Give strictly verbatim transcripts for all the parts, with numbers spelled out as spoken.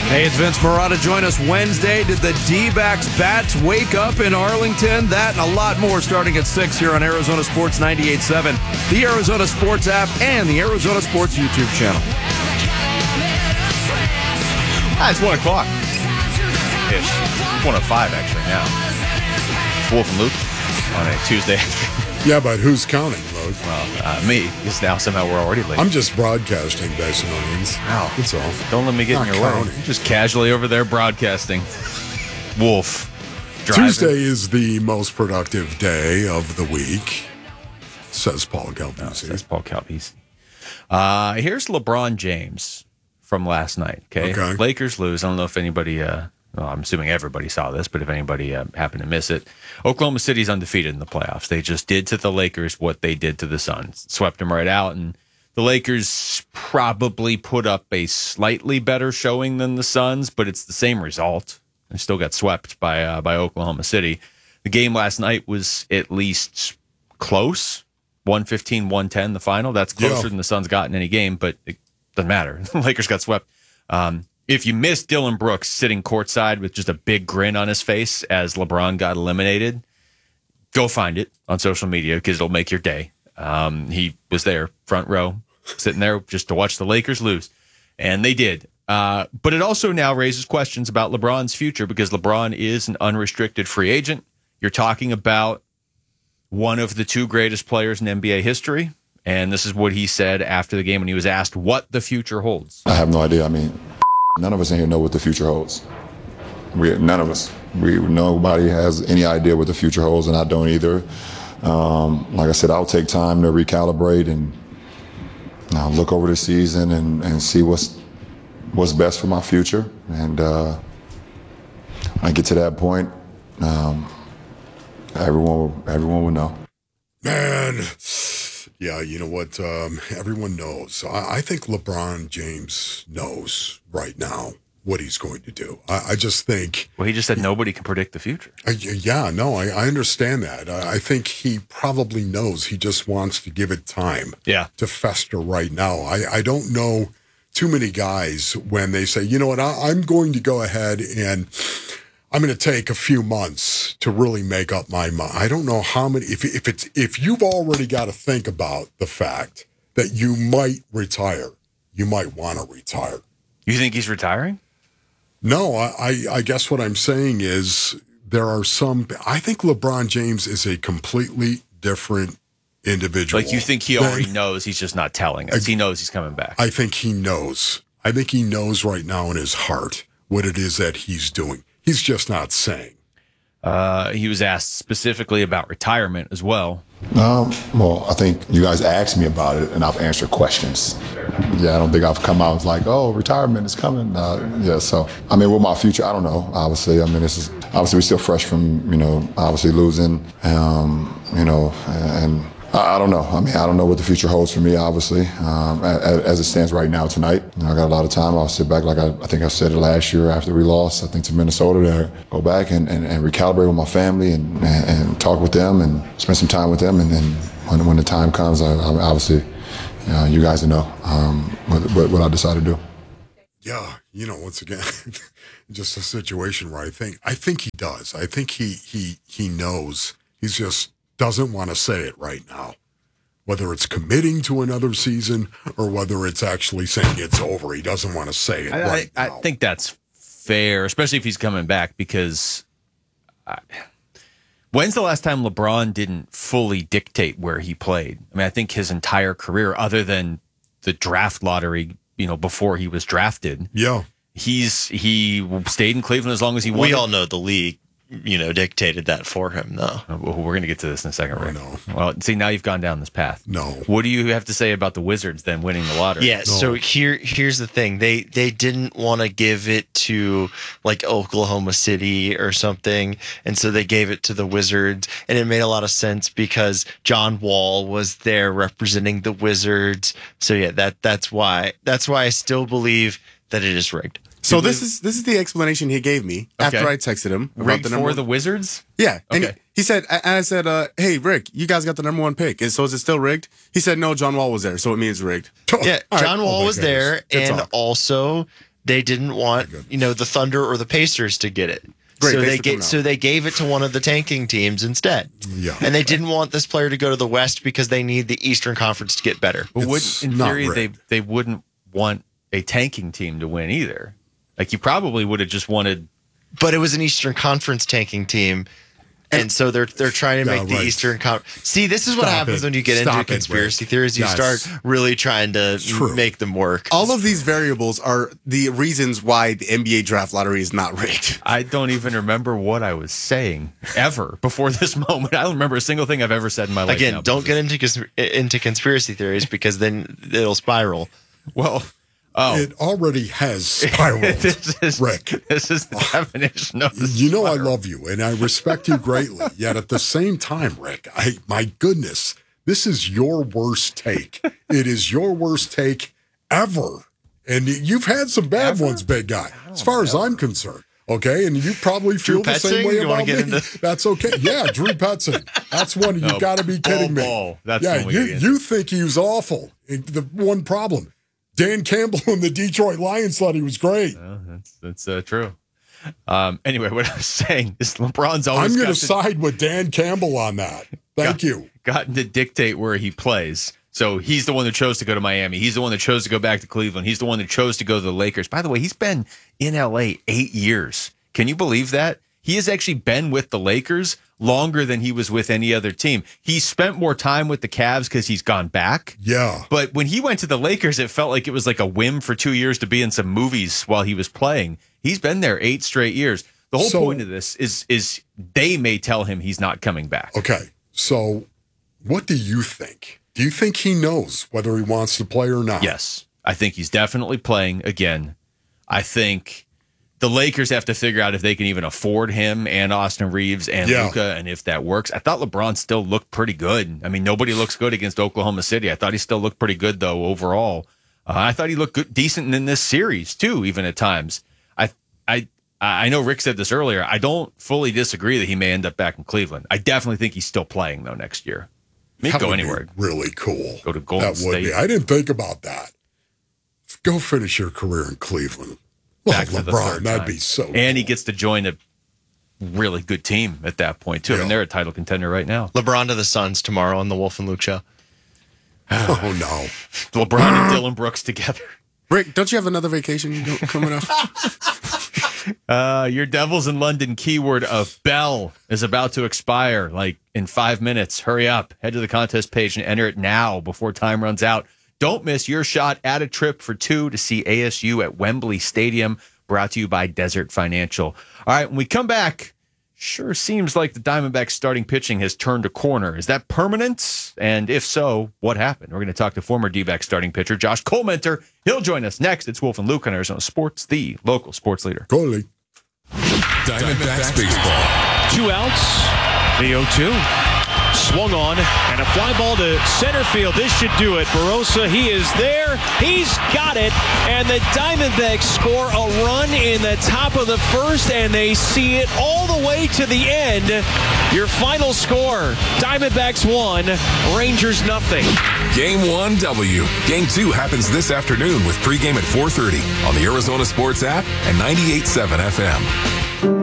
Hey, it's Vince Marotta. Join us Wednesday. Did the D-backs bats wake up in Arlington? That and a lot more starting at six here on Arizona Sports ninety-eight point seven, the Arizona Sports app, and the Arizona Sports YouTube channel. Ah, it's one o'clock. Ish. one oh five actually now. Wolf and Luke on a Tuesday. Yeah, but who's counting, Luke? Well, uh, me, because now somehow we're already late. I'm just broadcasting, Basinonians. Wow. That's all. Don't let me get Not in your counting. way. Just casually over there broadcasting. Wolf. Driving. Tuesday is the most productive day of the week, says Paul Calvisi. That's Paul Calvisi. Uh, here's LeBron James from last night. Okay? Okay. Lakers lose. I don't know if anybody, uh, well, I'm assuming everybody saw this, but if anybody uh, happened to miss it, Oklahoma City's undefeated in the playoffs. They just did to the Lakers what they did to the Suns. Swept them right out, and the Lakers probably put up a slightly better showing than the Suns, but it's the same result. They still got swept by uh, by Oklahoma City. The game last night was at least close. one fifteen one ten the final. That's closer Yeah. than the Suns got in any game, but it doesn't matter. The Lakers got swept. Um, if you missed Dylan Brooks sitting courtside with just a big grin on his face as LeBron got eliminated, go find it on social media because it'll make your day. Um, he was there, front row, sitting there just to watch the Lakers lose. And they did. Uh, but it also now raises questions about LeBron's future because LeBron is an unrestricted free agent. You're talking about one of the two greatest players in N B A history. And this is what he said after the game when he was asked what the future holds. I have no idea. I mean, none of us in here know what the future holds. We, none of us. We, nobody has any idea what the future holds, and I don't either. Um, like I said, I'll take time to recalibrate and I'll look over the season and, and see what's what's best for my future. And uh, when I get to that point, um, everyone will, everyone will know. Man, yeah, you know what? Um, everyone knows. I, I think LeBron James knows right now what he's going to do. I, I just think. Well, he just said nobody can predict the future. I, yeah, no, I, I understand that. I, I think he probably knows. He just wants to give it time Yeah. to fester right now. I, I don't know too many guys when they say, you know what, I, I'm going to go ahead and I'm going to take a few months to really make up my mind. I don't know how many. If if it's if you've already got to think about the fact that you might retire, you might want to retire. You think he's retiring? No, I, I I guess what I'm saying is there are some. I think LeBron James is a completely different individual. Like you think he than- already knows, he's just not telling us. He knows he's coming back. I think he knows. I think he knows right now in his heart what it is that he's doing. He's just not saying. Uh, he was asked specifically about retirement as well. Um, well, I think you guys asked me about it, and I've answered questions. Yeah, I don't think I've come out like, oh, retirement is coming. Uh, yeah, so, I mean, with my future, I don't know, obviously. I mean, this is, obviously, we're still fresh from, you know, obviously losing, um, you know, and I, I don't know. I mean, I don't know what the future holds for me, obviously, um, as, as it stands right now tonight. You know, I got a lot of time. I'll sit back, like I, I think I said it last year after we lost, I think, to Minnesota, to go back and, and, and recalibrate with my family and, and, and talk with them and spend some time with them. And then when, when the time comes, I, I obviously, uh, you guys will know um, what, what, what I decide to do. Yeah, you know, once again, just a situation where I think I think he does. I think he he he knows. He's just doesn't want to say it right now. Whether it's committing to another season or whether it's actually saying it's over, he doesn't want to say it I, right I, now. I think that's fair, especially if he's coming back, because I, when's the last time LeBron didn't fully dictate where he played? I mean, I think his entire career, other than the draft lottery, you know, before he was drafted, yeah, he's he stayed in Cleveland as long as he wanted. We all know the league, you know, dictated that for him, though. Well, we're going to get to this in a second, Rick. no. Well, see, now you've gone down this path. No. What do you have to say about the Wizards then winning the lottery? Yeah, so here here's the thing. They they didn't want to give it to like Oklahoma City or something, and so they gave it to the Wizards, and it made a lot of sense because John Wall was there representing the Wizards. So yeah, that that's why that's why I still believe that it is rigged. So this is this is the explanation he gave me Okay. after I texted him about Rigged the number for the Wizards? Yeah, and Okay. he said, and I said, uh, "Hey, Rick, you guys got the number one pick. And so is it still rigged?" He said, "No, John Wall was there, so it means rigged." Yeah, All right. John Oh Wall my was goodness. there, Good and talk. also they didn't want, you know, the Thunder or the Pacers to get it. Great, so thanks they for get coming out. so they gave it to one of the tanking teams instead. Yeah. And they didn't want this player to go to the West because they need the Eastern Conference to get better. But It's would, in not theory, they, rigged. they wouldn't want a tanking team to win either. Like, you probably would have just wanted. But it was an Eastern Conference tanking team. And so they're they're trying to Yeah, make the right. Eastern Conference. See, this is what Stop happens it. when you get Stop into it, conspiracy Rick. theories. You Yes. start really trying to True. make them work. All of these variables are the reasons why the N B A draft lottery is not rigged. I don't even remember what I was saying ever before this moment. I don't remember a single thing I've ever said in my life. Again, now. don't get into cons- into conspiracy theories because then it'll spiral. Well, oh, It already has spiraled, this is Rick. This is the definition of the You know I spiral. love you and I respect you greatly. Yet at the same time, Rick, I my goodness, this is your worst take. It is your worst take ever. And you've had some bad Ever? ones, big guy, as far as I'm concerned. Okay, and you probably feel Drew the same Petzing? way You wanna about get me. into- That's okay. Yeah, Drew Petzing. That's one. You No, got to be kidding me. ball, ball. That's yeah, when we you get into. you think he was awful. The one problem, Dan Campbell and the Detroit Lions thought he was great. Oh, that's that's uh, true. Um, anyway, what I was saying is LeBron's I'm always going got to to, side with Dan Campbell on that. Thank got, you. gotten to dictate where he plays. So he's the one that chose to go to Miami. He's the one that chose to go back to Cleveland. He's the one that chose to go to the Lakers. By the way, he's been in L A eight years. Can you believe that? He has actually been with the Lakers longer than he was with any other team. He spent more time with the Cavs because he's gone back. Yeah. But when he went to the Lakers, it felt like it was like a whim for two years to be in some movies while he was playing. He's been there eight straight years. The whole So- point of this is is they may tell him he's not coming back. Okay. So what do you think? Do you think he knows whether he wants to play or not? Yes, I think he's definitely playing again. I think the Lakers have to figure out if they can even afford him and Austin Reeves and Yeah. Luka, and if that works. I thought LeBron still looked pretty good. I mean, nobody looks good against Oklahoma City. I thought he still looked pretty good though overall. Uh, I thought he looked good, decent in this series too, even at times. I, I, I know Rick said this earlier. I don't fully disagree that he may end up back in Cleveland. I definitely think he's still playing though next year. He'd That go would be anywhere. really cool. Go to Golden That would State. be. I didn't think about that. Go finish your career in Cleveland. Well, Back for the LeBron, third that'd time. be so And he cool. gets to join a really good team at that point too. I Yeah. mean, they're a title contender right now. LeBron to the Suns tomorrow on the Wolf and Luke show. Oh, no. LeBron and Dylan Brooks together. Rick, don't you have another vacation go- coming up? Uh, your Devils in London keyword of Bell is about to expire like in five minutes. Hurry up. Head to the contest page and enter it now before time runs out. Don't miss your shot at a trip for two to see A S U at Wembley Stadium, brought to you by Desert Financial. All right, when we come back, sure seems like the Diamondbacks starting pitching has turned a corner. Is that permanent? And if so, what happened? We're going to talk to former D-backs starting pitcher Josh Colmenter. He'll join us next. It's Wolf and Luke on Arizona Sports, the local sports leader. Goalie. Diamondbacks baseball. Two outs. The oh two. Swung on, and a fly ball to center field. This should do it. Barossa, he is there. He's got it. And the Diamondbacks score a run in the top of the first, and they see it all the way to the end. Your final score, Diamondbacks one, Rangers nothing. Game one W. Game two happens this afternoon with pregame at four thirty on the Arizona Sports app and ninety-eight point seven F M.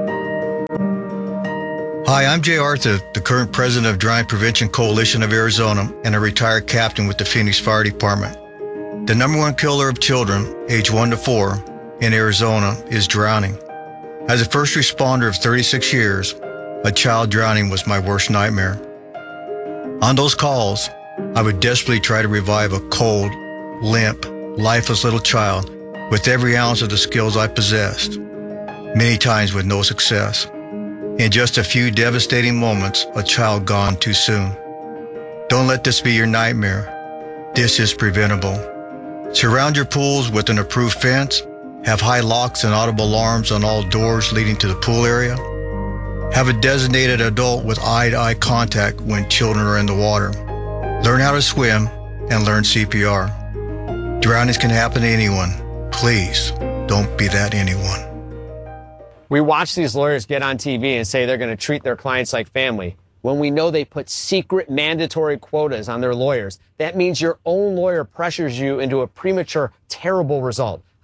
Hi, I'm Jay Arthur, the current president of Drowning Prevention Coalition of Arizona and a retired captain with the Phoenix Fire Department. The number one killer of children, age one to four, in Arizona is drowning. As a first responder of thirty-six years, a child drowning was my worst nightmare. On those calls, I would desperately try to revive a cold, limp, lifeless little child with every ounce of the skills I possessed, many times with no success. In just a few devastating moments, a child gone too soon. Don't let this be your nightmare. This is preventable. Surround your pools with an approved fence. Have high locks and audible alarms on all doors leading to the pool area. Have a designated adult with eye-to-eye contact when children are in the water. Learn how to swim and learn C P R. Drownings can happen to anyone. Please don't be that anyone. We watch these lawyers get on T V and say they're going to treat their clients like family when we know they put secret mandatory quotas on their lawyers. That means your own lawyer pressures you into a premature, terrible result.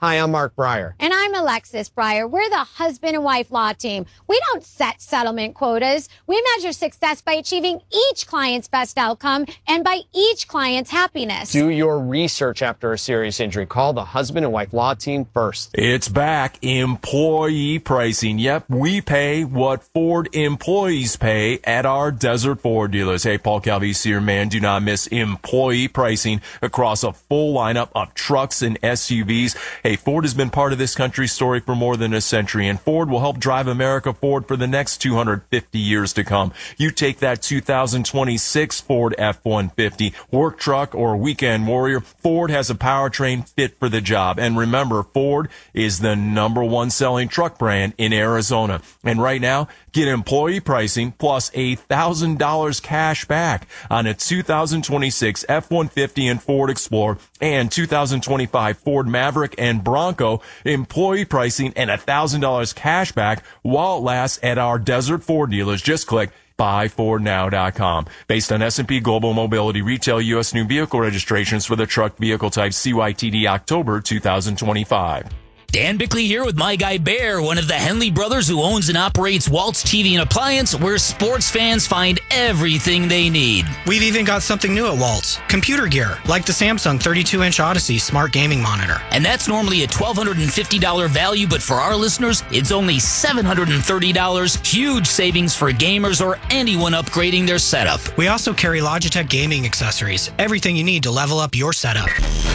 Hi, I'm Mark Breyer. And I'm Alexis Breyer. We're the husband and wife law team. We don't set settlement quotas. We measure success by achieving each client's best outcome and by each client's happiness. Do your research after a serious injury. Call the husband and wife law team first. It's back. Employee pricing. Yep, we pay what Ford employees pay at our Desert Ford dealers. Hey, Paul Calvisi, your man. Do not miss employee pricing across a full lineup of trucks and S U Vs. Hey, Ford has been part of this country's story for more than a century, and Ford will help drive America forward for the next two hundred fifty years to come. You take that two thousand twenty-six Ford F one fifty, work truck, or weekend warrior, Ford has a powertrain fit for the job. And remember, Ford is the number one selling truck brand in Arizona. And right now, get employee pricing plus a one thousand dollars cash back on a two thousand twenty-six F one fifty and Ford Explorer and two thousand twenty-five Ford Maverick and Bronco. Employee pricing and one thousand dollars cash back while it lasts at our Desert Ford dealers. Just click buy ford now dot com. Based on S and P Global Mobility Retail U S new vehicle registrations for the truck vehicle type C Y T D October two thousand twenty-five. Dan Bickley here with my guy Bear, one of the Henley brothers who owns and operates Waltz T V and Appliance, where sports fans find everything they need. We've even got something new at Waltz. Computer gear, like the Samsung thirty-two inch Odyssey smart gaming monitor. And that's normally a one thousand two hundred fifty dollars value, but for our listeners, it's only seven hundred thirty dollars. Huge savings for gamers or anyone upgrading their setup. We also carry Logitech gaming accessories. Everything you need to level up your setup.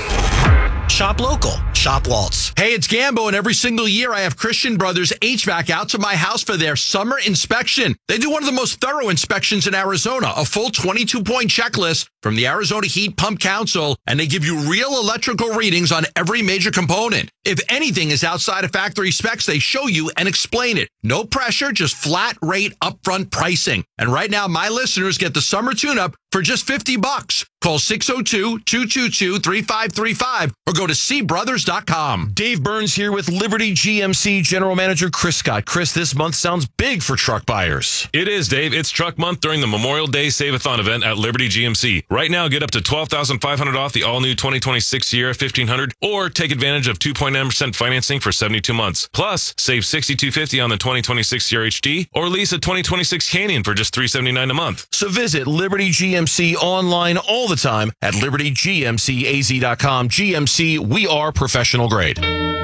Shop local. Shop Waltz. Hey, it's Gambo, and every single year I have Christian Brothers H V A C out to my house for their summer inspection. They do one of the most thorough inspections in Arizona, a full twenty-two point checklist from the Arizona Heat Pump Council, and they give you real electrical readings on every major component. If anything is outside of factory specs, they show you and explain it. No pressure, just flat rate upfront pricing. And right now, my listeners get the summer tune-up for just fifty bucks. Call six oh two, two two two, three five three five or go to c brothers dot com. Dave Burns here with Liberty G M C General Manager Chris Scott. Chris, this month sounds big for truck buyers. It is, Dave. It's Truck Month during the Memorial Day Save-a-thon event at Liberty G M C. Right now, get up to twelve thousand five hundred dollars off the all-new twenty twenty-six Sierra fifteen hundred or take advantage of two point nine percent financing for seventy-two months. Plus, save sixty-two fifty on the twenty twenty-six Sierra H D or lease a twenty twenty-six Canyon for just three seventy-nine a month. So visit Liberty G M C online all the time at liberty g m c a z dot com. G M C, we are professional grade.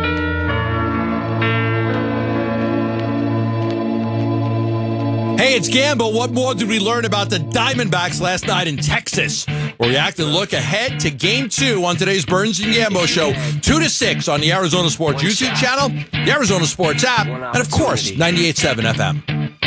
Hey, it's Gamble. What more did we learn about the Diamondbacks last night in Texas? We'll react and look ahead to Game two on today's Burns and Gambo Show, two to six on the Arizona Sports YouTube channel, the Arizona Sports app, and of course, ninety-eight point seven F M.